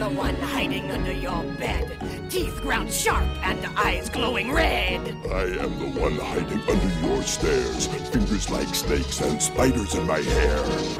The one hiding under your bed, teeth ground sharp and eyes glowing red. I am the one hiding under your stairs, fingers like snakes and spiders in my hair.